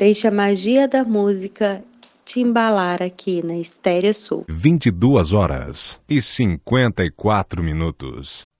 Deixe a magia da música te embalar aqui na Estéreo Sul. 22h54.